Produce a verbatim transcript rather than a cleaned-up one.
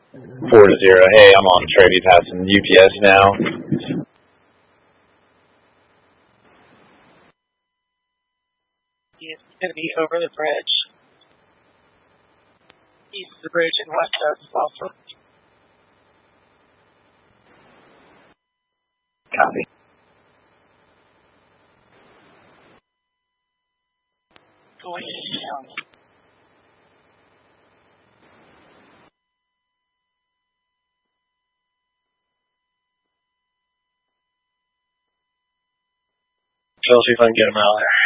Four to zero. Hey, I'm on Trevi passing U P S now. He's going to be over the bridge. East of the bridge and west of Salford. Copy. Going into town. So I'll see if I can get him out of there.